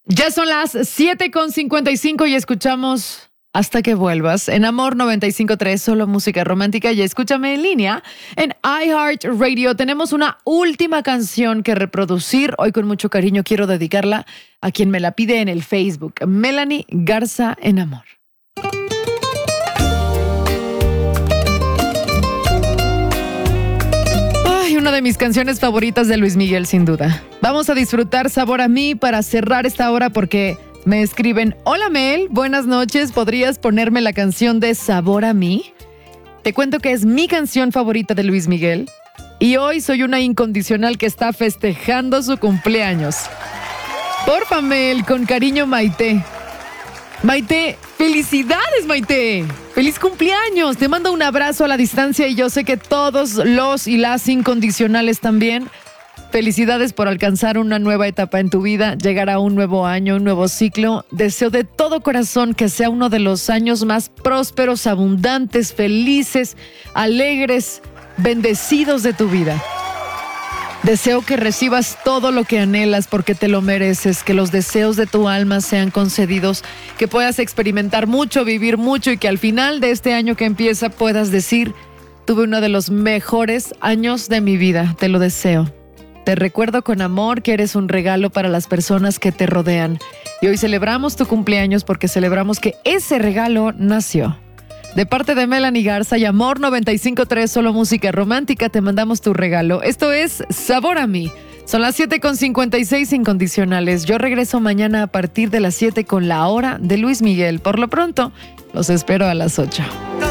Ya son las 7:55 y escuchamos Hasta que vuelvas en Amor 95.3, solo música romántica. Y escúchame en línea en iHeartRadio. Tenemos una última canción que reproducir. Hoy con mucho cariño quiero dedicarla a quien me la pide en el Facebook. Melanie Garza en Amor. Una de mis canciones favoritas de Luis Miguel, sin duda. Vamos a disfrutar Sabor a mí para cerrar esta hora porque me escriben: hola Mel, buenas noches, ¿podrías ponerme la canción de Sabor a mí? Te cuento que es mi canción favorita de Luis Miguel y hoy soy una incondicional que está festejando su cumpleaños. Porfa Mel, con cariño Maite. Maite, felicidades Maite, feliz cumpleaños, te mando un abrazo a la distancia y yo sé que todos los y las incondicionales también. Felicidades por alcanzar una nueva etapa en tu vida, llegar a un nuevo año, un nuevo ciclo. Deseo de todo corazón que sea uno de los años más prósperos, abundantes, felices, alegres, bendecidos de tu vida. Deseo que recibas todo lo que anhelas porque te lo mereces, que los deseos de tu alma sean concedidos, que puedas experimentar mucho, vivir mucho y que al final de este año que empieza puedas decir: tuve uno de los mejores años de mi vida, te lo deseo. Te recuerdo con amor que eres un regalo para las personas que te rodean. Y hoy celebramos tu cumpleaños porque celebramos que ese regalo nació. De parte de Melanie Garza y Amor 95.3, solo música romántica, te mandamos tu regalo. Esto es Sabor a mí. Son las 7:56 incondicionales. Yo regreso mañana a partir de las 7 con la hora de Luis Miguel. Por lo pronto, los espero a las 8.